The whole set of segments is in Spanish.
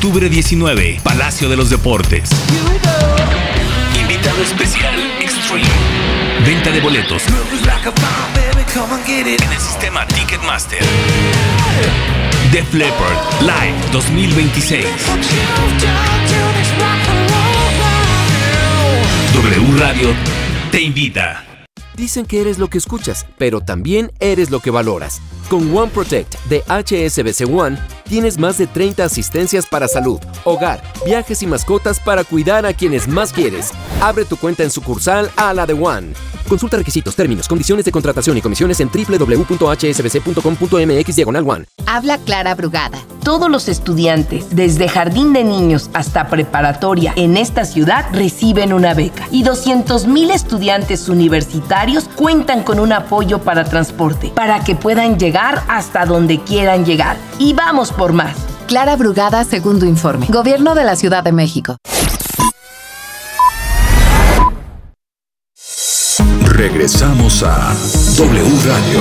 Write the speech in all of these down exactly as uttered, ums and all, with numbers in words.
octubre diecinueve, Palacio de los Deportes. Invitado especial, Extreme. Venta de boletos en el sistema Ticketmaster. Def Leppard Live dos mil veintiséis. W Radio te invita. Dicen que eres lo que escuchas, pero también eres lo que valoras. Con One Protect de H S B C One, tienes más de treinta asistencias para salud, hogar, viajes y mascotas para cuidar a quienes más quieres. Abre tu cuenta en sucursal a la de One. Consulta requisitos, términos, condiciones de contratación y comisiones en doble u doble u doble u punto h s b c punto com punto m x diagonal one. Habla Clara Brugada. Todos los estudiantes, desde jardín de niños hasta preparatoria en esta ciudad, reciben una beca. Y doscientos mil estudiantes universitarios cuentan con un apoyo para transporte, para que puedan llegar hasta donde quieran llegar. Y vamos por más. Clara Brugada, segundo informe. Gobierno de la Ciudad de México. Regresamos a W Radio.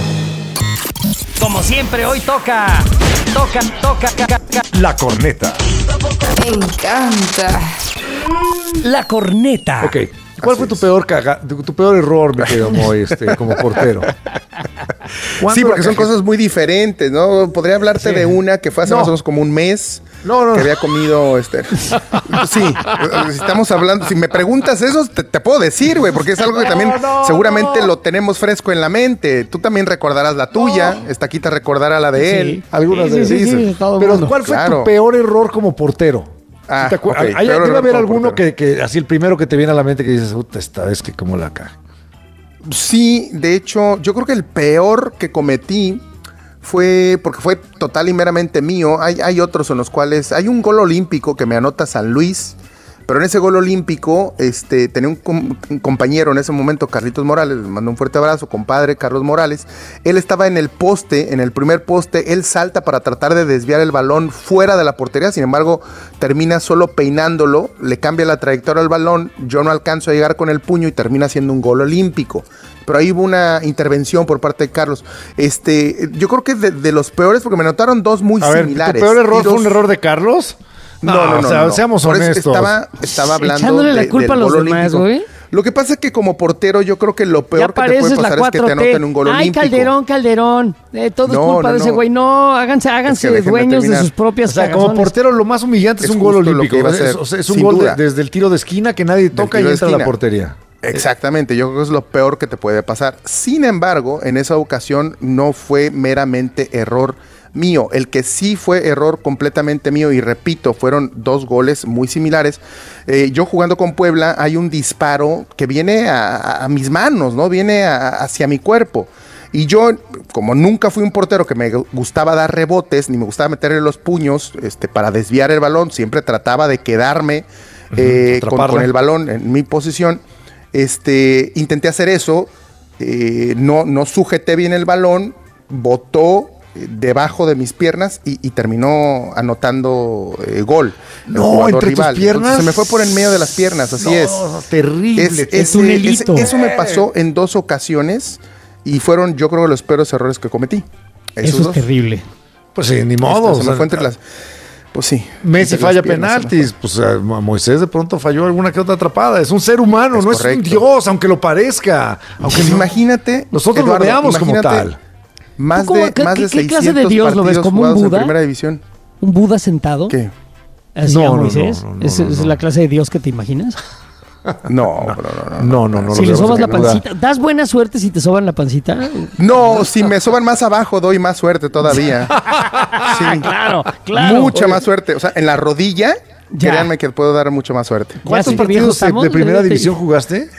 Como siempre, hoy toca, toca, toca, toca, toca. La corneta. Me encanta. La corneta. Ok. ¿Cuál Así fue tu es. peor caga, tu, tu peor error, mi querido Moy, este, como portero? Sí, porque son cosas muy diferentes, ¿no? Podría hablarte Sí. de una que fue hace No. más o menos como un mes. No, no, que no. había comido, este... Sí, si estamos hablando... Si me preguntas eso, te, te puedo decir, güey, porque es algo que también no, seguramente no. lo tenemos fresco en la mente. Tú también recordarás la tuya, esta quita recordará la de Sí. él. Algunas Sí, de sí, sí, esas. sí, todo el Pero mundo. ¿cuál fue Claro. tu peor error como portero? Ah, ¿Te acuer- ok, hay- hay- peor debe error haber como alguno portero. que, que así el primero que te viene a la mente que dices, puta, esta vez que como la caja. Sí, de hecho, yo creo que el peor que cometí fue, porque fue total y meramente mío. Hay, hay otros en los cuales, hay un gol olímpico que me anota San Luis, pero en ese gol olímpico este, tenía un, com- un compañero en ese momento, Carlitos Morales, le mando un fuerte abrazo, compadre Carlos Morales. Él estaba en el poste, en el primer poste, él salta para tratar de desviar el balón fuera de la portería, sin embargo, termina solo peinándolo, le cambia la trayectoria al balón, yo no alcanzo a llegar con el puño y termina siendo un gol olímpico. Pero ahí hubo una intervención por parte de Carlos. Este, yo creo que de, de los peores, porque me notaron dos muy A ver, similares. ¿tu peor error Y dos- fue un error de Carlos? No, no, no. o sea, no. seamos Por eso honestos. Estaba, estaba hablando Echándole la de- culpa del a los gol demás, olímpico. güey. Lo que pasa es que como portero yo creo que lo Ya peor que te puede pareces la pasar es que te cuatro T. anoten un gol Ay, olímpico. Calderón, Calderón. Eh, todo es No, culpa no, de ese no. güey. No, háganse, háganse Es que déjenme dueños de terminar. sus propias O sea, como cagazones. portero lo más humillante es, Es un gol justo lo olímpico. que iba a Es, ser, o sea, es un sin gol de- duda. desde el tiro de esquina que nadie toca y tiro de entra a la esquina. portería. Exactamente, yo creo que es lo peor que te puede pasar. Sin embargo, en esa ocasión no fue meramente error mío. El que sí fue error completamente mío, y repito, fueron dos goles muy similares. Eh, yo jugando con Puebla, hay un disparo que viene a, a- a mis manos, ¿no? Viene a- hacia mi cuerpo. Y yo, como nunca fui un portero que me gustaba dar rebotes, ni me gustaba meterle los puños este, para desviar el balón, siempre trataba de quedarme eh, con, atraparla. con el balón en mi posición. Este, intenté hacer eso, eh, no, no sujeté bien el balón, botó eh, debajo de mis piernas y, y terminó anotando eh, gol. el No, jugador ¿entre tus piernas? Entonces, se me fue por en medio de las piernas, así No, es. terrible. Es- Es, ese- tunelito. ese- eso me pasó en dos ocasiones y fueron, yo creo, los peores errores que cometí. Esos Eso es dos. terrible. pues sí, ni modo. Se o me sea, fue entre las... Pues sí. Messi entre las falla piernas se me penaltis, pues eh, Mo- Moisés de pronto falló alguna que otra atrapada. Es un ser humano, Es no es un correcto. dios, aunque lo parezca. Aunque Pues no- imagínate. nosotros Eduardo, lo veamos como imagínate tal. Más ¿Tú cómo- de, qué- más de qué- qué clase seiscientos de Dios lo ves? partidos ¿Como un jugados en Buda? primera división. ¿Un Buda sentado? ¿Qué? Así No, a no, Moisés. no, no, ¿Es, no, es no. la clase de Dios que te imaginas? No, no, no. No, no, no. si lo le vemos sobas en la Buda. pancita. ¿Das buena suerte si te soban la pancita? No, si me soban más abajo, doy más suerte todavía. Sí. Claro, claro. Mucha Oye, más suerte. O sea, en la rodilla, Ya. créanme que puedo dar mucho más suerte. ¿Cuántos así de viejos partidos de- estamos, de primera fíjate. división jugaste?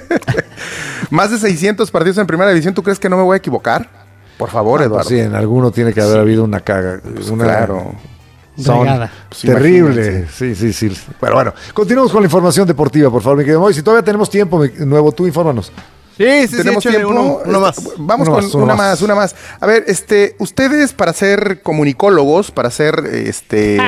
Más de seiscientos partidos en primera división, ¿tú crees que no me voy a equivocar? Por favor, Ah, Eduardo. pues sí, en alguno tiene que haber habido una caga. Una, Claro. Son Regada. Pues terrible. imagínense. Sí, sí, sí. Pero bueno, continuamos con la información deportiva, por favor, mi querido Moy. Si todavía tenemos tiempo, mi nuevo, tú infórmanos. Sí, sí, Tenemos sí, échale tiempo. uno, uno más. Este, Vamos Uno con más, uno una más. más. una más. A ver, este, ustedes para ser comunicólogos, para ser este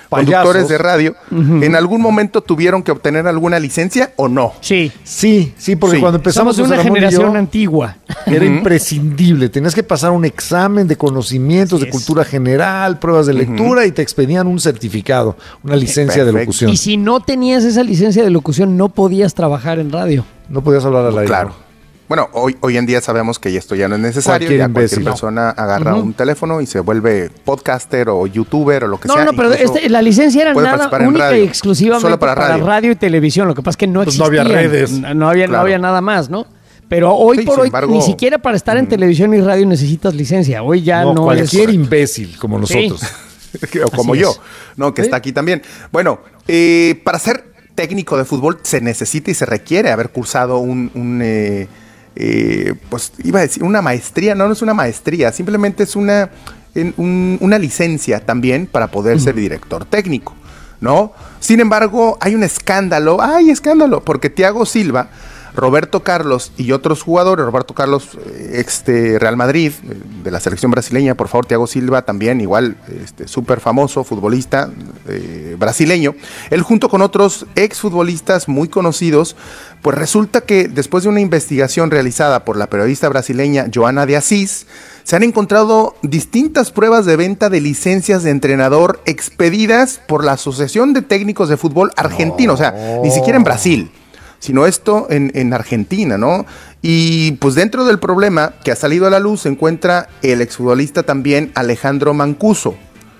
conductores de radio, uh-huh. ¿en algún momento tuvieron que obtener alguna licencia o no? Sí. Sí, sí, porque sí. cuando empezamos Somos de una generación yo, antigua. Era uh-huh. imprescindible. Tenías que pasar un examen de conocimientos, sí de es. cultura general, pruebas de lectura uh-huh. y te expedían un certificado, una licencia Perfecto. de locución. Y si no tenías esa licencia de locución, no podías trabajar en radio. No podías hablar al aire. Claro. Bueno, hoy, hoy en día sabemos que esto ya no es necesario. Cualquier ya cualquier persona agarra uh-huh. un teléfono y se vuelve podcaster o youtuber o lo que no, sea. No, no, pero este, la licencia era nada única y exclusivamente Solo para, para radio. radio y televisión. Lo que pasa es que no pues existía. No había redes. No había, claro. no había nada más, ¿no? Pero hoy sí, por hoy, embargo, ni siquiera para estar uh-huh. en televisión y radio necesitas licencia. Hoy ya no, no cualquier es... imbécil como nosotros. Sí. o como Así yo, es. ¿no? Que ¿Sí? está aquí también. Bueno, eh, para ser técnico de fútbol se necesita y se requiere haber cursado un... un eh, Eh, pues iba a decir una maestría, no, no es una maestría, simplemente es una, en, un, una licencia también para poder uh-huh. ser director técnico, ¿no? Sin embargo, hay un escándalo, ¡ay, escándalo! Porque Thiago Silva, Roberto Carlos y otros jugadores, Roberto Carlos, ex de Real Madrid, de la selección brasileña, por favor, Thiago Silva también, igual, este, súper famoso, futbolista eh, brasileño, él junto con otros exfutbolistas muy conocidos, pues resulta que después de una investigación realizada por la periodista brasileña Joana de Assis, se han encontrado distintas pruebas de venta de licencias de entrenador expedidas por la Asociación de Técnicos de Fútbol Argentino, no. o sea, ni siquiera en Brasil, sino esto en, en Argentina, ¿no? Y pues dentro del problema que ha salido a la luz se encuentra el exfutbolista también Alejandro Mancuso.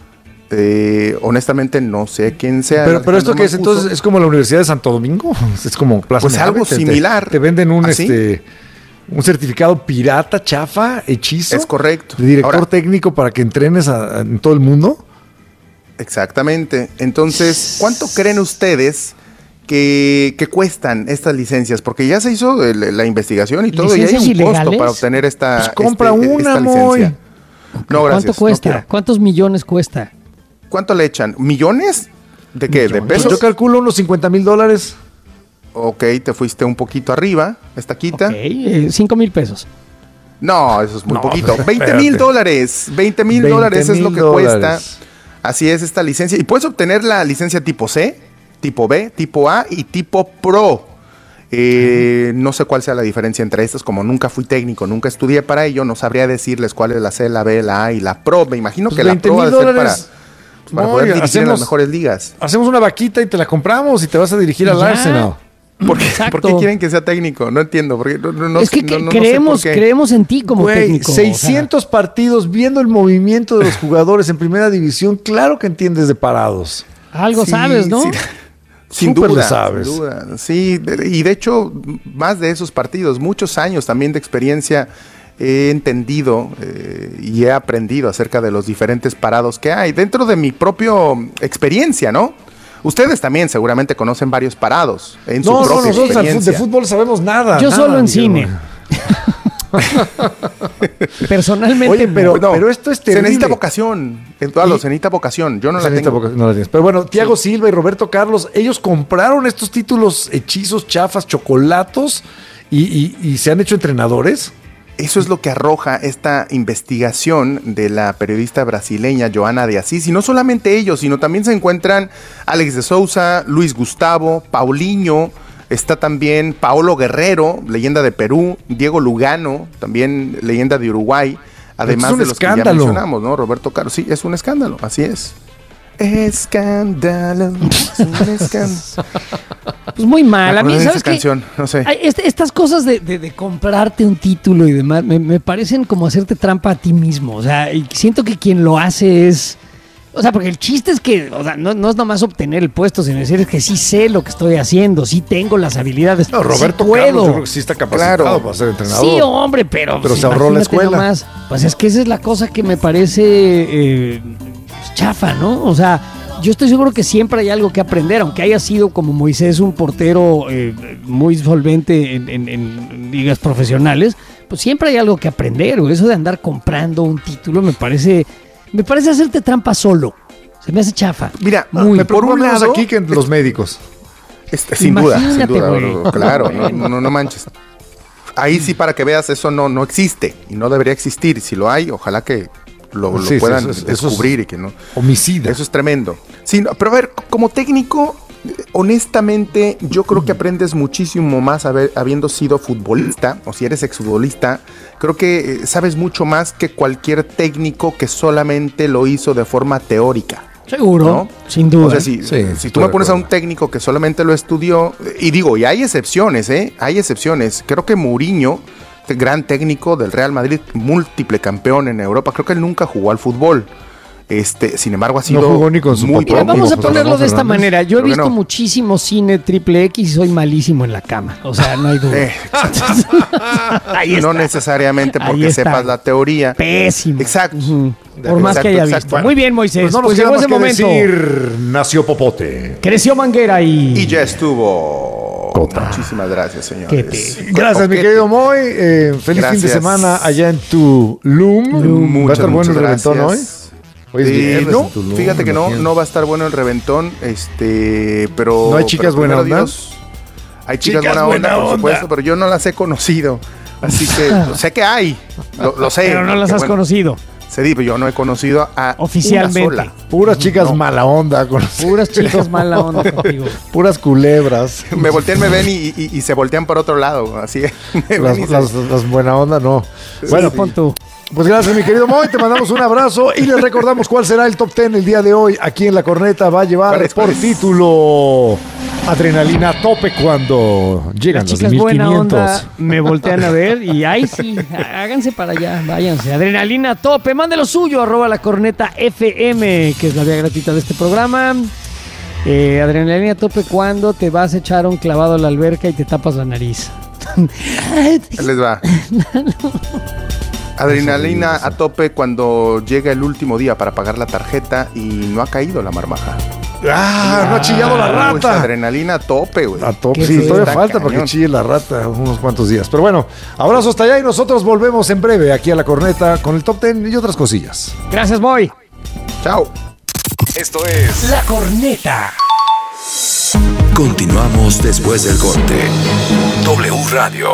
Eh, honestamente no sé quién sea. Pero, pero esto que es entonces es como la Universidad de Santo Domingo, es como Plaza Pues algo te, similar. Te, te venden un ¿Así? este un certificado pirata, chafa, hechizo. Es correcto. De director Ahora, técnico para que entrenes a, a, en todo el mundo. Exactamente. Entonces, ¿cuánto creen ustedes que, que cuestan estas licencias? Porque ya se hizo el, la investigación y todo, y hay un ilegales? costo para obtener esta, pues compra este, una, esta licencia. No, gracias. ¿Cuánto cuesta? No ¿Cuántos millones cuesta? ¿Cuánto le echan? ¿Millones? ¿De qué? Millones. ¿De pesos? Pues yo calculo unos cincuenta mil dólares. Ok, te fuiste un poquito arriba, esta quita. Ok, eh, cinco mil pesos. No, eso es muy no, poquito. veinte mil dólares. veinte mil dólares es lo que dólares. cuesta. Así es esta licencia. Y puedes obtener la licencia tipo C, tipo B, tipo A y tipo Pro. Eh, no sé cuál sea la diferencia entre estas, como nunca fui técnico, nunca estudié para ello, no sabría decirles cuál es la C, la B, la A y la Pro. Me imagino pues que la Pro va a ser para, para no, poder dirigir hacemos, en las mejores ligas. Hacemos una vaquita y te la compramos y te vas a dirigir al Arsenal. ¿Por qué, ¿Por qué quieren que sea técnico? No entiendo. Porque no, no, es que, no, no, creemos, no sé creemos en ti como Güey, técnico. seiscientos o sea. partidos viendo el movimiento de los jugadores en primera división. Claro que entiendes de parados. Algo sí, sabes, ¿no? Sí. Sin Súper duda, lo sabes. sin duda. Sí, y de hecho, más de esos partidos, muchos años también de experiencia, he entendido eh, y he aprendido acerca de los diferentes parados que hay dentro de mi propia experiencia, ¿no? Ustedes también seguramente conocen varios parados en no, su propia no, nosotros experiencia. de fútbol sabemos nada. Yo nada, solo en Miguel. cine. Personalmente, Oye, pero, no, pero esto es terrible. Se necesita vocación, Eduardo, se necesita vocación. Yo no se la tengo. Vocación, no la tienes. Pero bueno, Thiago sí. Silva y Roberto Carlos, ellos compraron estos títulos hechizos, chafas, chocolatos y, y, y se han hecho entrenadores. Eso es lo que arroja esta investigación de la periodista brasileña Joana de Assis. Y no solamente ellos, sino también se encuentran Alex de Sousa, Luis Gustavo, Paulinho, está también Paolo Guerrero, leyenda de Perú, Diego Lugano, también leyenda de Uruguay, además de los escándalo. que ya mencionamos, ¿no? Roberto Carlos, sí, es un escándalo, así es. Escándalo, es un escándalo. Pues muy mal. A mí, ¿sabes qué? Canción, no sé. Este, estas cosas de, de, de comprarte un título y demás me, me parecen como hacerte trampa a ti mismo. O sea, y siento que quien lo hace es... O sea, porque el chiste es que, o sea, no, no es nomás obtener el puesto, sino decir es que sí sé lo que estoy haciendo, sí tengo las habilidades. No, Roberto sí puedo. Carlos yo creo que sí está capacitado claro. para ser entrenador. Sí, hombre, pero... Pero pues, se ahorró la escuela. Nomás, pues es que esa es la cosa que me parece eh, chafa, ¿no? O sea... Yo estoy seguro que siempre hay algo que aprender, aunque haya sido como Moisés un portero eh, muy solvente en, en, en ligas profesionales, pues siempre hay algo que aprender. Eso de andar comprando un título me parece, me parece hacerte trampa solo. Se me hace chafa. Mira, muy, me por un lado aquí que en los médicos. Este, sin duda, sin duda, bro, claro, no, no, no manches. Ahí sí para que veas eso no, no existe y no debería existir. Si lo hay, ojalá que lo, lo Sí, puedan sí, eso es- descubrir eso es y que no. Homicida. Eso es tremendo. Sí, no, pero a ver, como técnico, honestamente, yo creo que aprendes muchísimo más haber- habiendo sido futbolista, o si eres exfutbolista, creo que eh, sabes mucho más que cualquier técnico que solamente lo hizo de forma teórica. Seguro, ¿No? sin duda. O sea, si, Sí, si estoy tú de me pones a acuerdo. un técnico que solamente lo estudió, y digo, y hay excepciones, ¿eh? Hay excepciones. Creo que Mourinho, este gran técnico del Real Madrid, múltiple campeón en Europa, creo que él nunca jugó al fútbol. Este, sin embargo, ha sido No jugó ni con su muy papá. Mira, bueno. vamos a José ponerlo Ramón de esta Fernández. manera. Yo he Creo que visto no. muchísimo cine triple X y soy malísimo en la cama. O sea, no hay duda. Eh, Ahí está. no necesariamente Ahí porque está. sepas la teoría. Pésimo. Exacto. Ujú. De- Por más exacto, que haya exacto. visto. Muy bien, Moisés. Pues Pues, no nos llegó queda ese más momento. que decir, nació Popote. Creció Manguera y... Y ya estuvo. Cota. Muchísimas gracias, Qué señores. te- Gracias, mi Coquete. querido Moy. Eh, feliz fin de Gracias. semana allá en Tulum. ¿Va a Muchas, estar bueno el muchas reventón hoy? gracias. Hoy es Eh, viernes no, en Tulum, fíjate que no, imagínate. no va a estar bueno el reventón, este, pero... ¿No hay chicas pero buena primero onda? Dios, hay chicas, Chicas buena, buena onda, por onda. supuesto, pero yo no las he conocido, así que sé que hay, lo, lo sé. Pero no las porque, has bueno, conocido Se dice, pero yo no he conocido a oficialmente. una sola. Puras chicas No. mala onda. con- Puras chicas mala onda contigo. Puras culebras. Me voltean, me ven y, y- y se voltean por otro lado, así. me ven Las, y se- las- las buena onda, no. Bueno, Sí, pon tú. pues gracias, mi querido Moy. Te mandamos un abrazo y les recordamos cuál será el top ten el día de hoy. Aquí en La Corneta va a llevar ¿Cuál es, por cuál es? título Adrenalina a tope cuando llegan Las los chicas mil buena quinientos. onda me voltean a ver y ahí sí, háganse para allá, váyanse. Adrenalina a tope, mande lo suyo, arroba la corneta F M, que es la vía gratuita de este programa. Eh, adrenalina a tope cuando te vas a echar un clavado a la alberca y te tapas la nariz. Ahí les va. Adrenalina a tope cuando llega el último día para pagar la tarjeta y no ha caído la marmaja. ¡Ah! No ha chillado la Uy, rata. adrenalina a tope, güey. A tope. Qué Sí, feo. todavía Está falta para que cañón. chille la rata unos cuantos días. Pero bueno, abrazo hasta allá y nosotros volvemos en breve aquí a La Corneta con el top ten y otras cosillas. Gracias, Boy. Chao. Esto es La Corneta. Continuamos después del corte. W Radio.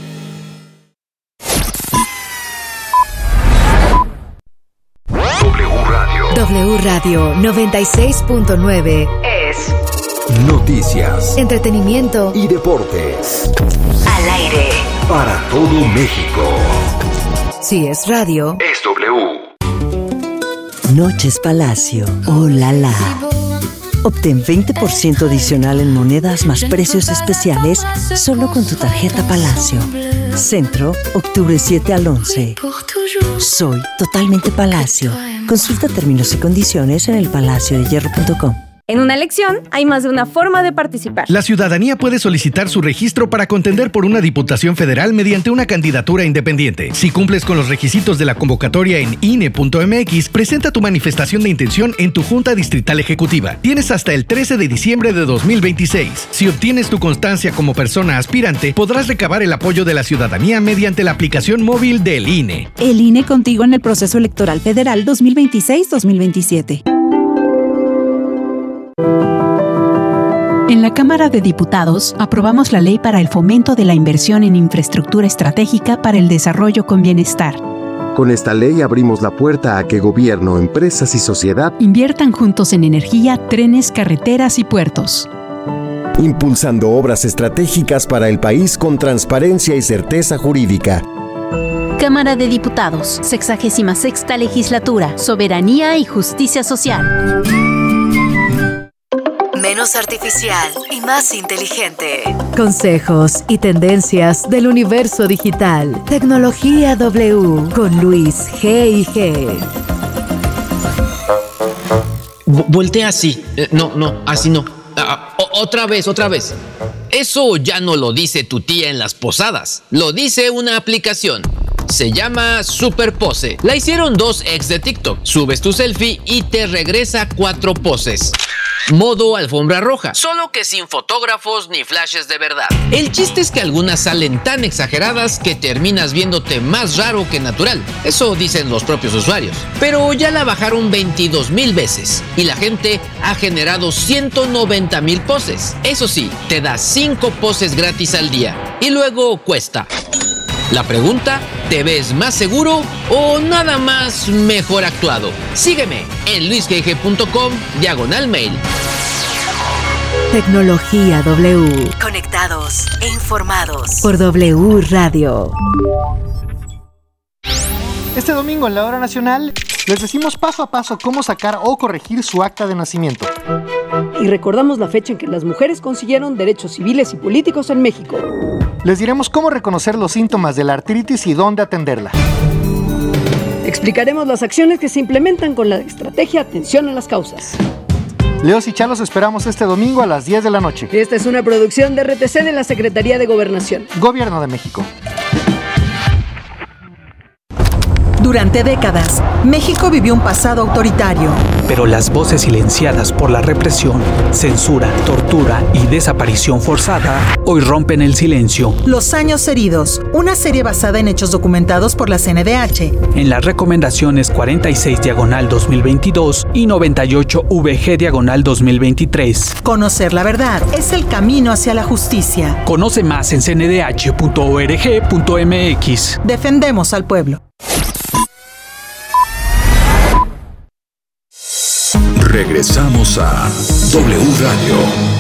W Radio. W Radio noventa y seis punto nueve es Noticias entretenimiento y deportes. al aire. Para todo México. Si es radio, Es W. Noches Palacio. Oh la la. Obtén veinte por ciento adicional en monedas más precios especiales solo con tu tarjeta Palacio. Centro, octubre siete al once. Soy totalmente Palacio. Consulta términos y condiciones en el palacio de hierro punto com. En una elección hay más de una forma de participar. La ciudadanía puede solicitar su registro para contender por una diputación federal mediante una candidatura independiente. Si cumples con los requisitos de la convocatoria en I N E punto M X, presenta tu manifestación de intención en tu Junta Distrital Ejecutiva. Tienes hasta el trece de diciembre de dos mil veintiséis. Si obtienes tu constancia como persona aspirante, podrás recabar el apoyo de la ciudadanía mediante la aplicación móvil del I N E. El I N E contigo en el proceso electoral federal dos mil veintiséis dos mil veintisiete. En la Cámara de Diputados aprobamos la ley para el fomento de la inversión en infraestructura estratégica para el desarrollo con bienestar. Con esta ley abrimos la puerta a que gobierno, empresas y sociedad Inviertan juntos en energía, trenes, carreteras y puertos. impulsando obras estratégicas para el país con transparencia y certeza jurídica. Cámara de Diputados, sexagésima sexta legislatura, soberanía y justicia social. menos artificial y más inteligente. Consejos y tendencias del universo digital. Tecnología W con Luis G y G. Vo- Voltea así. Eh, no, no, así no. Ah, o- otra vez, otra vez. Eso ya no lo dice tu tía en las posadas. Lo dice una aplicación. Se llama Superpose. La hicieron dos ex de TikTok. Subes tu selfie y te regresa cuatro poses. Modo alfombra roja, solo que sin fotógrafos ni flashes de verdad. El chiste es que algunas salen tan exageradas que terminas viéndote más raro que natural. Eso dicen los propios usuarios. Pero ya la bajaron veintidós mil veces y la gente ha generado ciento noventa mil poses. Eso sí, te da cinco poses gratis al día y luego cuesta. La pregunta, ¿Te ves más seguro o nada más mejor actuado? Sígueme en luisgg.com diagonal mail. Tecnología W. Conectados e informados por W Radio. Este domingo en la Hora Nacional les decimos paso a paso cómo sacar o corregir su acta de nacimiento. Y recordamos la fecha en que las mujeres consiguieron derechos civiles y políticos en México. Les diremos cómo reconocer los síntomas de la artritis y dónde atenderla. Explicaremos las acciones que se implementan con la estrategia Atención a las Causas. Leos y Charlos esperamos este domingo a las diez de la noche. Esta es una producción de R T C de la Secretaría de Gobernación. Gobierno de México. Durante décadas, México vivió un pasado autoritario. Pero las voces silenciadas por la represión, censura, tortura y desaparición forzada hoy rompen el silencio. Los años heridos, una serie basada en hechos documentados por la C N D H. En las recomendaciones cuarenta y seis diagonal dos mil veintidós y noventa y ocho V G diagonal dos mil veintitrés. Conocer la verdad es el camino hacia la justicia. Conoce más en c n d h punto org punto m x. Defendemos al pueblo. Regresamos a W Radio.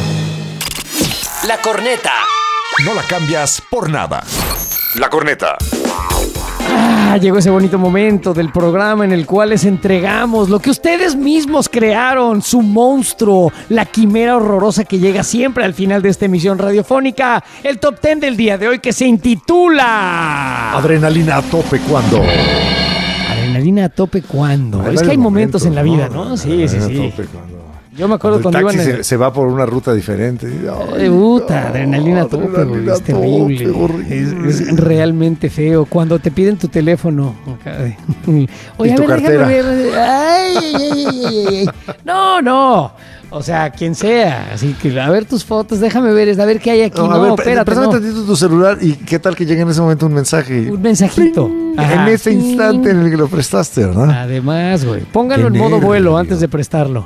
La corneta. No la cambias por nada. La corneta. Ah, llegó ese bonito momento del programa en el cual les entregamos lo que ustedes mismos crearon, su monstruo, la quimera horrorosa que llega siempre al final de esta emisión radiofónica, el top ten del día de hoy que se intitula Adrenalina a tope cuando... Adrenalina a tope cuando. Es que hay momentos, momentos en la vida, ¿no? ¿no? Sí, sí, sí. Tope cuando... Yo me acuerdo cuando, cuando el taxi iban... Se, se va por una ruta diferente. Ay, puta, no, adrenalina a tope, güey. Es terrible. Tope, es, es realmente feo. Cuando te piden tu teléfono. Oye, y a tu ver, cartera. Déjame ver. Ay, ay, ay, ay, ay. No, no. O sea, quien sea. Así que, a ver tus fotos, déjame ver, a ver qué hay aquí. No, no a ver, espérate. Préstame no. tantito tu celular y qué tal que llegue en ese momento un mensaje. Un mensajito. Ajá. En ese instante en el que lo prestaste, ¿verdad? Además, güey. Póngalo qué en modo vuelo antes de prestarlo.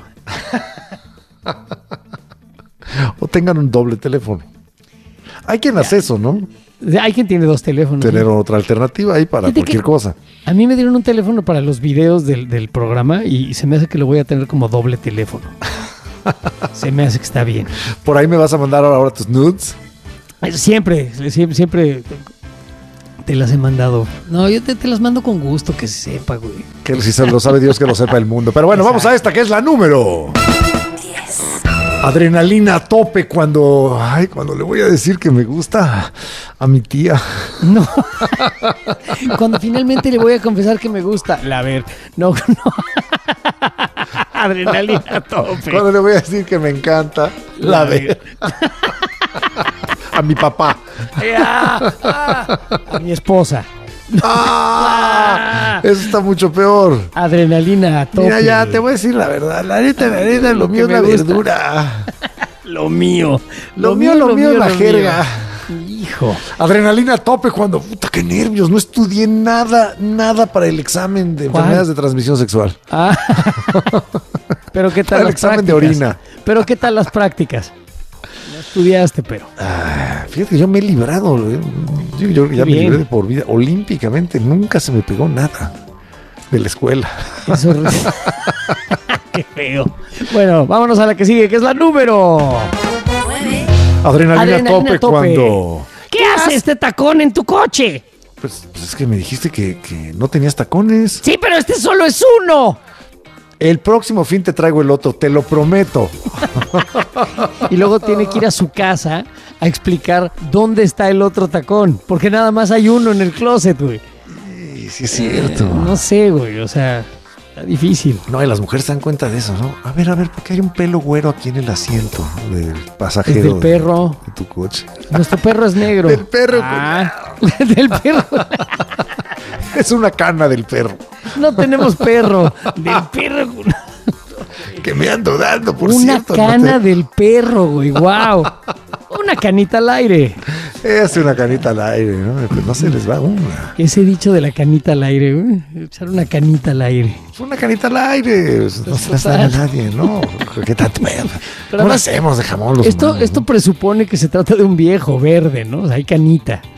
O tengan un doble teléfono. Hay quien ya. hace eso, ¿no? Hay quien tiene dos teléfonos. Tener ¿no? otra alternativa ahí para Fíjate cualquier cosa. A mí me dieron un teléfono para los videos del, del programa y se me hace que lo voy a tener como doble teléfono. Se me hace que está bien. ¿Por ahí me vas a mandar ahora tus nudes? Siempre, siempre, siempre te las he mandado. No, yo te, te las mando con gusto, que se sepa, güey. Que si se lo sabe Dios, que lo sepa el mundo. Pero bueno, Exacto. vamos a esta, que es la número diez. Adrenalina a tope cuando... Ay, cuando le voy a decir que me gusta a mi tía. No. Cuando finalmente le voy a confesar que me gusta. A ver, no, no. Adrenalina a tope. Cuando le voy a decir que me encanta la, la de... A mi papá. Ah, ah, a mi esposa. Ah, eso está mucho peor. Adrenalina a tope. Mira, ya te voy a decir la verdad. La neta, la neta, lo, lo mío es la gusta. verdura. Lo mío. Lo, lo mío, lo mío es la jerga. Mío. Hijo. Adrenalina a tope cuando, puta, qué nervios. No estudié nada, nada para el examen de ¿Cuál? enfermedades de transmisión sexual. Ah. Pero qué tal el las examen prácticas? de orina. Pero qué tal las prácticas. No estudiaste, pero. Ah, fíjate que yo me he librado. ¿eh? Yo, yo ya bien. me libré de por vida. Olímpicamente nunca se me pegó nada de la escuela. Eso es... Qué feo. Bueno, vámonos a la que sigue, que es la número nueve. Adrenalina, Adrenalina tope, tope cuando. ¿Qué hace este tacón en tu coche? Pues, pues es que me dijiste que, que no tenías tacones. Sí, pero este solo es uno. El próximo fin te traigo el otro, te lo prometo. Y luego tiene que ir a su casa a explicar dónde está el otro tacón. Porque nada más hay uno en el closet, güey. Sí, sí es cierto. Eh, no sé, güey, o sea, está difícil. No, y las mujeres se dan cuenta de eso, ¿no? A ver, a ver, ¿por qué hay un pelo güero aquí en el asiento del pasajero? Es del perro. De, de tu coche. Nuestro perro es negro. Del perro. Ah, del perro. Es una cana del perro. No tenemos perro. Del perro. Que me ando dando, por una cierto. Una cana no te... del perro, güey. Wow. Una canita al aire. Es una canita al aire, ¿no? Pues no se les va una. Ese dicho de la canita al aire, güey. Echar una canita al aire. Es una canita al aire. No se las da a nadie, ¿no? ¿Qué tanto? No lo hacemos de jamón los esto, humanos, esto ¿no? presupone que se trata de un viejo verde, ¿no? O sea, hay canita.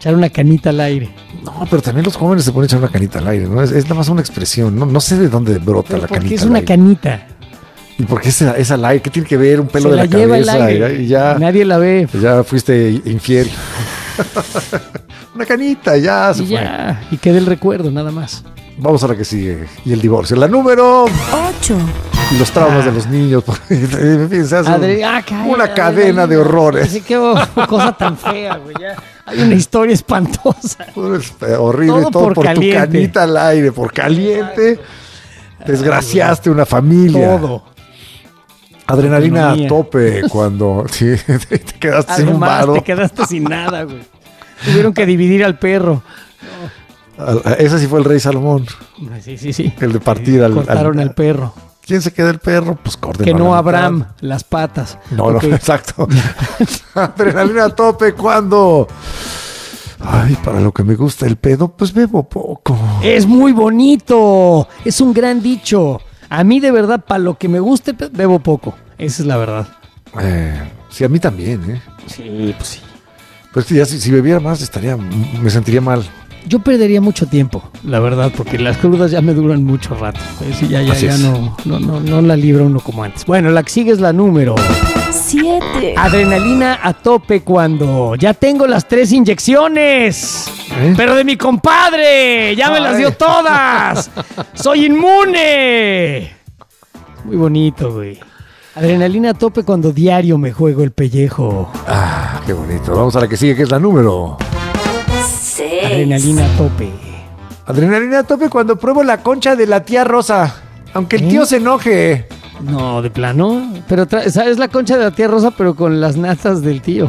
Echar una canita al aire. No, pero también los jóvenes se ponen a echar una canita al aire, ¿no? Es, es nada más una expresión, no, no sé de dónde brota Pero la porque canita es al una aire. canita. ¿Y por qué es, es al aire? ¿Qué tiene que ver un pelo Se de la la, lleva el cabeza? aire. Y ya, Nadie la ve. ya fuiste infiel. Una canita, ya se Y fue. ya, y queda el recuerdo, nada más. Vamos a la que sigue. Y el divorcio. La número ocho. Y los traumas de los niños. En fin, se hace un- Adri- ah, cállate, una cadena de horrores. Así que oh, cosa tan fea, güey. Ya. Hay una historia espantosa. Eh, horrible, Todo todo, por por, tu caliente. canita al aire, por caliente. Desgraciaste una familia. Todo. Adrenalina a Economía. tope cuando sí, te quedaste sin un Además, varo. te quedaste sin nada, güey. Tuvieron que dividir al perro. Al- Ese sí fue el rey Salomón. Sí, sí, sí. El de partir al, Cortaron al perro. ¿Quién se queda el perro? Pues corten Que a la no mitad. Abraham, las patas. No, Ok. no, exacto. Adrenalina a tope cuando. Ay, para lo que me gusta el pedo, pues bebo poco. Es muy bonito. Es un gran dicho. A mí, de verdad, para lo que me guste, pe- bebo poco. Esa es la verdad. Eh, sí, a mí también, ¿eh? Sí, pues sí. Pues ya si, si bebiera más estaría, me sentiría mal. Yo perdería mucho tiempo, la verdad, porque las crudas ya me duran mucho rato. Eso ya, ya, Así ya es. no, no, no, no la libra uno como antes. Bueno, la que sigue es la número siete. Adrenalina a tope cuando ya tengo las tres inyecciones. ¿Eh? Pero de mi compadre, ya me las dio Ay. todas. Soy inmune. Muy bonito, güey. Adrenalina a tope cuando diario me juego el pellejo. Ah, qué bonito. Vamos a la que sigue, que es la número. seis. Adrenalina a tope. Adrenalina a tope cuando pruebo la concha de la tía Rosa. Aunque el ¿Eh? tío se enoje. No, de plano. Pero tra- ¿sabes la concha de la tía Rosa, pero con las natas del tío?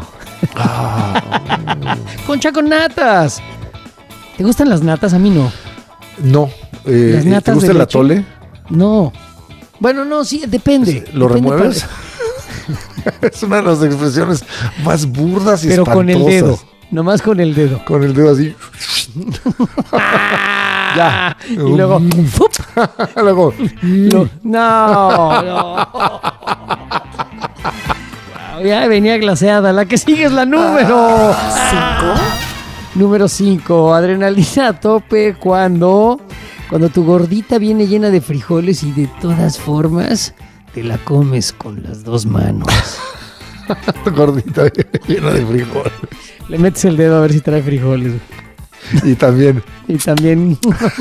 Concha con natas. ¿Te gustan las natas? A mí no. No. Eh, ¿Las natas ¿Te gusta de el leche? atole? No. Bueno, no, sí, depende. ¿Lo Depende remueves? Es una de las expresiones más burdas y Pero con el espantosas. dedo. Nomás con el dedo. Con el dedo así. Ya. Y luego. ¡fup! Luego. Lo- no, no. Wow, ya venía glaseada. La que sigue es la número cinco. Número cinco. Adrenalina a tope cuando. Cuando tu gordita viene llena de frijoles y de todas formas te la comes con las dos manos. Gordita llena de frijoles. Le metes el dedo a ver si trae frijoles. Y también. Y también.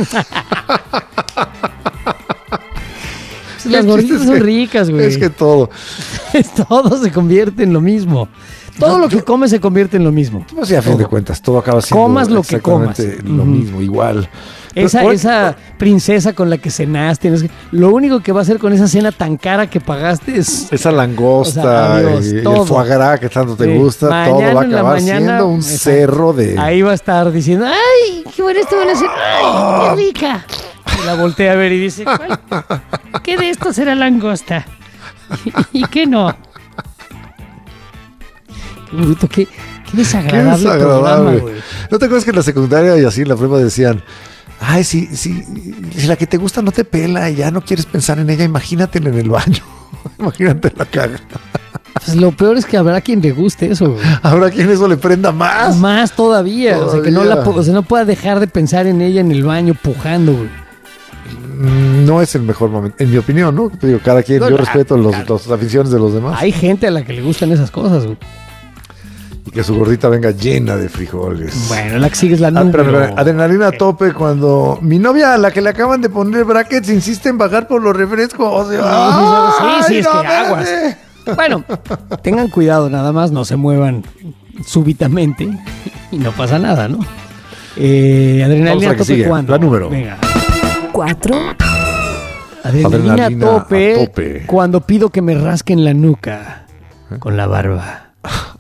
Pues las gorditas son ricas, güey. Es que todo. Todo se convierte en lo mismo. Todo lo que comes se convierte en lo mismo. Pues sí, a fin de cuentas, todo acaba siendo Comas lo que exactamente comas. lo Ujú. mismo, igual. Esa, Pero, esa princesa con la que cenaste, no sé qué, lo único que va a hacer con esa cena tan cara que pagaste es... Esa langosta, O sea, adiós, y, y todo. el foie gras que tanto te Sí. gusta, todo Mañana va a en la acabar mañana, siendo un exacto. cerro de... Ahí va a estar diciendo, ¡ay, qué buena estuvo la cena! ¡Ay, qué rica! Y la voltea a ver y dice, "¿Cuál? ¿Qué de esto será langosta? ¿Y qué no? Qué bruto, qué, qué desagradable, Qué desagradable. programa, güey. ¿No te acuerdas que en la secundaria y así en la prueba decían, ay, si, si, si la que te gusta no te pela y ya no quieres pensar en ella, imagínate en el baño. Imagínate la caga. Pues lo peor es que habrá quien le guste eso, güey. Habrá quien eso le prenda más. Más todavía. O sea, que no, la, Todavía. po- o sea, no pueda dejar de pensar en ella en el baño pujando, güey. Mm, No es el mejor momento, en mi opinión, ¿no? Te digo, cada quien, No, yo no, respeto los, las aficiones de los demás. Hay gente a la que le gustan esas cosas, güey. Y que su gordita venga llena de frijoles. Bueno, la que sigue es la Ah, número. pero, pero, adrenalina a tope cuando mi novia a la que le acaban de poner brackets insiste en bajar por los refrescos. O sea, Sí, ¡ay, sí, es no, que aguas. espérate! Bueno, tengan cuidado, nada más no se muevan súbitamente y no pasa nada, ¿no? Eh, Vamos a adrenalina la a que tope sigue, cuando. la número. Venga. cuatro. Adrenalina, Adrenalina a, tope a tope. cuando pido que me rasquen la nuca con la barba.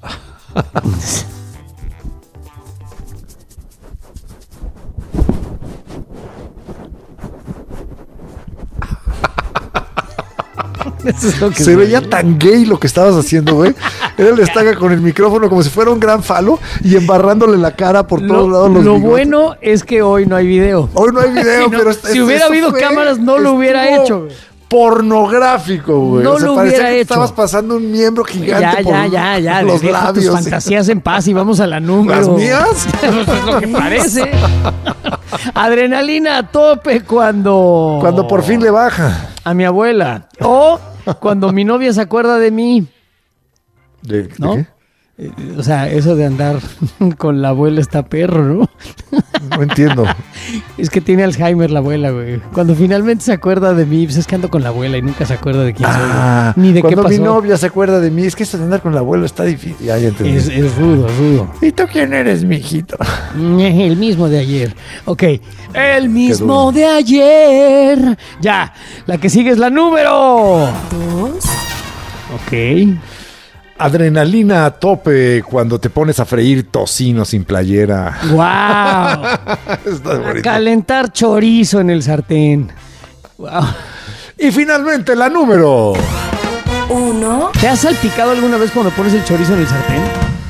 Eso es lo que Se veía tan gay lo que estabas haciendo, güey. Era el destaca con el micrófono como si fuera un gran falo y embarrándole la cara por todos Lo, lados. Los lo bigotes. bueno es que hoy no hay video. Hoy no hay video, Si no- pero si hubiera eso habido fue- cámaras no lo hubiera estuvo hecho, güey. pornográfico, güey. No o sea, lo parecía hubiera que hecho. Estabas pasando un miembro gigante Ya, por ya, ya, ya. los Deja labios. tus fantasías en paz y vamos a la número. ¿Las mías? Pues es lo que parece. Adrenalina a tope cuando... Cuando por fin le baja. A mi abuela. O cuando mi novia se acuerda de mí. ¿De, de ¿No? qué? Eh, O sea, eso de andar con la abuela está perro, ¿no? No entiendo. Es que tiene Alzheimer la abuela, güey. Cuando finalmente se acuerda de mí, pues es que ando con la abuela y nunca se acuerda de quién Ah, soy. Ni de qué cuando pasó. mi novia se acuerda de mí, es que eso de andar con el abuelo está difícil. Ya, ya entendí. Es, es rudo, rudo. ¿Y tú quién eres, mijito? El mismo de ayer. Ok. El mismo duro. de ayer. Ya. La que sigue es la número dos. Ok. Adrenalina a tope cuando te pones a freír tocino sin playera. ¡Wow! Está A bonito. calentar chorizo en el sartén. ¡Wow! Y finalmente la número uno. ¿Te has salpicado alguna vez cuando pones el chorizo en el sartén?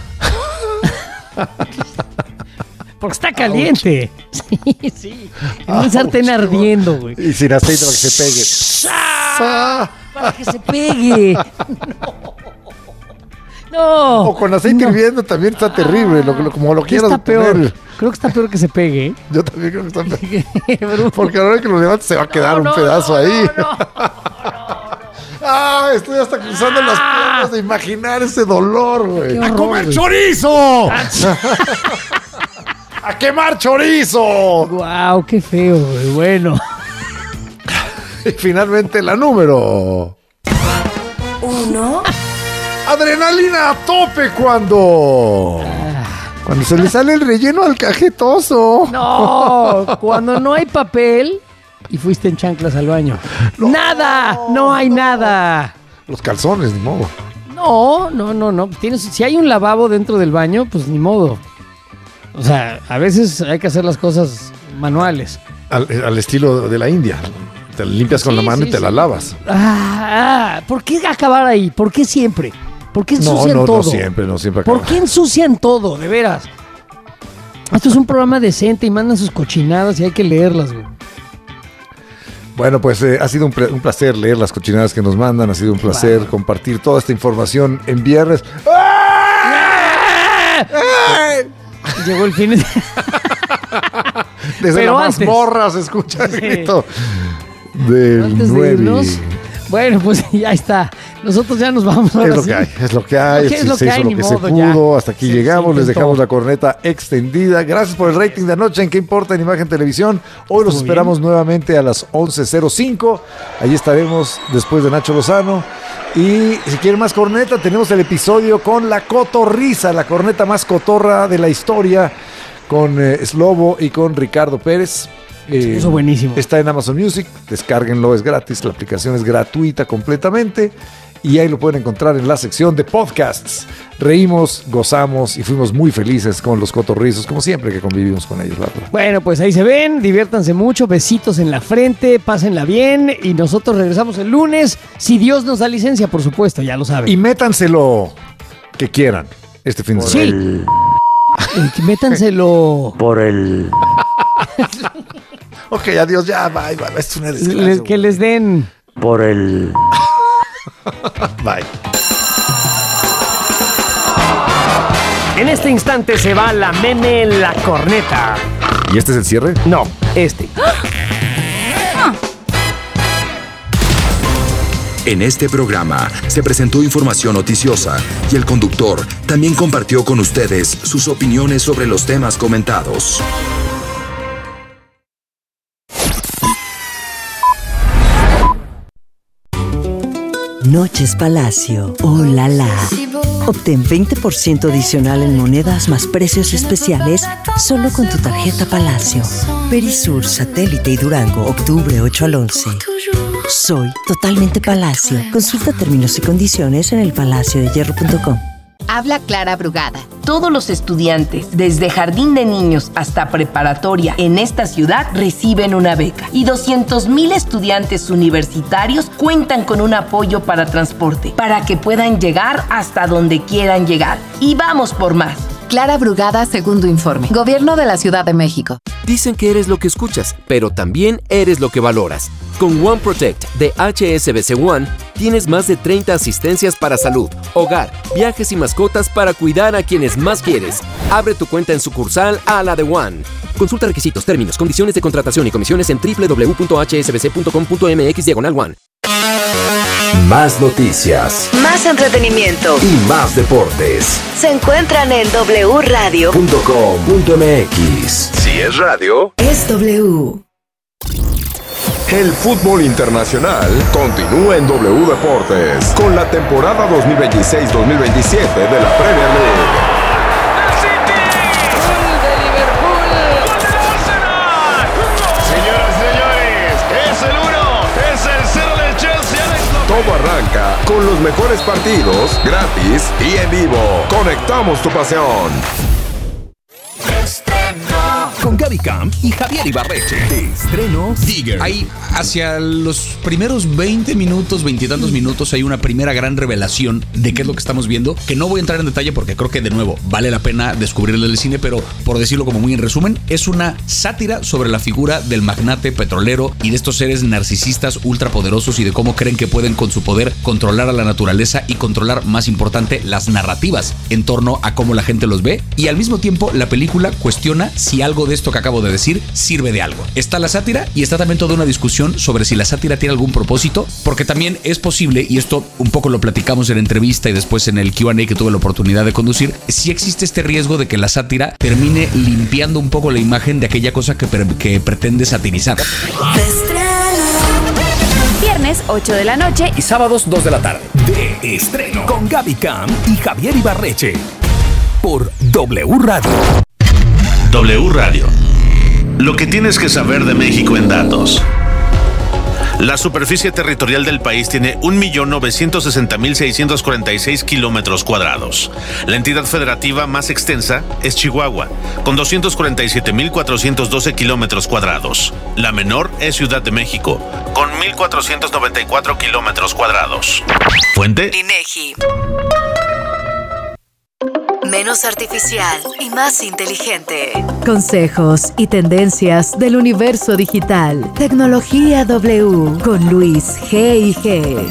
Porque está caliente. Sí, sí. En un sartén ardiendo, güey. Y sin aceite para que se pegue. ¡Ah! Para que se pegue. No. No. O con aceite no. hirviendo también está terrible, lo, lo- como lo ¿Qué quieras está poner. peor? Creo que está peor que se pegue. ¿eh? Yo también creo que está peor. Porque a la hora que lo levantes se va a quedar No, no, un pedazo no, ahí. no, Ah, estoy hasta cruzando las piernas de imaginar ese dolor, güey. Qué ¡A horror, comer güey. chorizo! ¡A quemar chorizo! Wow, qué feo, güey. Bueno. Y finalmente la número Uno. adrenalina a tope cuando cuando se le sale el relleno al cajetoso. No, cuando no hay papel y fuiste en chanclas al baño. ¡Nada! No hay nada. Los calzones, ni modo. No, no, no, no. Tienes, si hay un lavabo dentro del baño, pues ni modo. O sea, a veces hay que hacer las cosas manuales. Al, al estilo de la India. Te la limpias con Sí, la mano sí, y te sí. la lavas. Ah, ah, ¿por qué acabar ahí? ¿Por qué siempre? ¿Por qué No, ensucian no, todo? no siempre, no siempre ¿Por acaba. qué ensucian todo? De veras. Esto es un programa decente y mandan sus cochinadas y hay que leerlas, güey. Bueno, pues eh, ha sido un, pl- un placer leer las cochinadas que nos mandan. Ha sido un placer compartir toda esta información en viernes. Llegó el fin de... Desde Pero la antes. mazmorra se escucha el Sí. grito del Antes de nueve. irnos, bueno, pues ya está. Nosotros ya nos vamos ahora Es lo sí. que hay, es lo que hay. ¿Qué es Sí, lo se que hizo hay? lo Ni que se modo, ya. pudo. Hasta aquí Se- llegamos. se Les intentó. dejamos la corneta extendida. Gracias por el rating de anoche en ¿Qué importa en Imagen Televisión? Hoy los Estuvo esperamos nuevamente a las once cero cinco. Allí estaremos después de Nacho Lozano. Y si quieren más corneta, tenemos el episodio con la cotorriza, la corneta más cotorra de la historia, con eh, Slobo y con Ricardo Pérez. Eh, Eso buenísimo. Está en Amazon Music, descárguenlo, es gratis, la aplicación es gratuita completamente y ahí lo pueden encontrar en la sección de podcasts. Reímos, gozamos y fuimos muy felices con los cotorrizos, como siempre que convivimos con ellos, la verdad. Bueno, pues ahí se ven, diviértanse mucho, besitos en la frente, pásenla bien y nosotros regresamos el lunes, si Dios nos da licencia, por supuesto, ya lo saben. Y métanselo que quieran este fin de Sí. semana. Y métanselo. Por el... Ok, adiós, ya, bye, bye. Es una desgracia. Les- que les den. Por el... Bye. En este instante se va la meme la corneta. ¿Y este es el cierre? No, este. En este programa se presentó información noticiosa y el conductor también compartió con ustedes sus opiniones sobre los temas comentados. Noches Palacio. ¡Oh, la, la! Obtén veinte por ciento adicional en monedas más precios especiales solo con tu tarjeta Palacio. Perisur, Satélite y Durango, octubre ocho al once. Soy totalmente Palacio. Consulta términos y condiciones en el palacio de hierro punto com. Habla Clara Brugada. Todos los estudiantes, desde jardín de niños hasta preparatoria en esta ciudad, reciben una beca. Y doscientos mil estudiantes universitarios cuentan con un apoyo para transporte, para que puedan llegar hasta donde quieran llegar. Y vamos por más. Clara Brugada, segundo informe. Gobierno de la Ciudad de México. Dicen que eres lo que escuchas, pero también eres lo que valoras. Con One Protect de H S B C One, tienes más de treinta asistencias para salud, hogar, viajes y mascotas para cuidar a quienes más quieres. Abre tu cuenta en sucursal a la de One. Consulta requisitos, términos, condiciones de contratación y comisiones en doble u doble u doble u punto h s b c punto com punto m x diagonal one. Más noticias. Más entretenimiento. Y más deportes. Se encuentran en w radio punto com punto m x. Si es radio, es W. El fútbol internacional continúa en W Deportes con la temporada dos mil veintiséis dos mil veintisiete de la Premier League. Todo arranca con los mejores partidos, gratis y en vivo. Conectamos tu pasión. Con Gaby Camp y Javier Ibarreche. De estreno, Digger. Ahí, hacia los primeros veinte minutos, veintitantos minutos, hay una primera gran revelación de qué es lo que estamos viendo, que no voy a entrar en detalle porque creo que, de nuevo, vale la pena descubrirlo en el cine, pero por decirlo como muy en resumen, es una sátira sobre la figura del magnate petrolero y de estos seres narcisistas ultrapoderosos y de cómo creen que pueden con su poder controlar a la naturaleza y controlar, más importante, las narrativas en torno a cómo la gente los ve. Y al mismo tiempo, la película cuestiona si algo de esto que acabo de decir sirve de algo. Está la sátira y está también toda una discusión sobre si la sátira tiene algún propósito, porque también es posible, y esto un poco lo platicamos en la entrevista y después en el Q and A que tuve la oportunidad de conducir, si existe este riesgo de que la sátira termine limpiando un poco la imagen de aquella cosa que, pre- que pretende satirizar. Viernes ocho de la noche y sábados dos de la tarde. De estreno con Gaby Camp y Javier Ibarreche. Por W Radio. W Radio. Lo que tienes que saber de México en datos. La superficie territorial del país tiene un millón novecientos sesenta mil seiscientos cuarenta y seis kilómetros cuadrados. La entidad federativa más extensa es Chihuahua, con doscientos cuarenta y siete mil cuatrocientos doce kilómetros cuadrados. La menor es Ciudad de México, con mil cuatrocientos noventa y cuatro kilómetros cuadrados. Fuente: INEGI. Menos artificial y más inteligente. Consejos y tendencias del universo digital. Tecnología W con Luis G y G.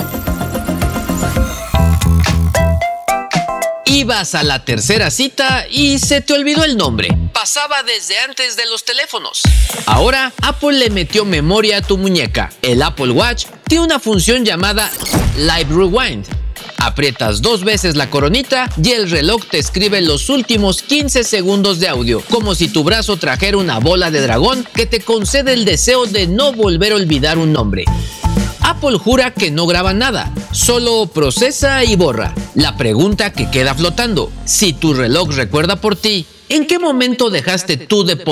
Ibas a la tercera cita y se te olvidó el nombre. Pasaba desde antes de los teléfonos. Ahora, Apple le metió memoria a tu muñeca. El Apple Watch tiene una función llamada Live Rewind. Aprietas dos veces la coronita y el reloj te escribe los últimos quince segundos de audio, como si tu brazo trajera una bola de dragón que te concede el deseo de no volver a olvidar un nombre. Apple jura que no graba nada, solo procesa y borra. La pregunta que queda flotando: si tu reloj recuerda por ti, ¿en qué momento dejaste tú de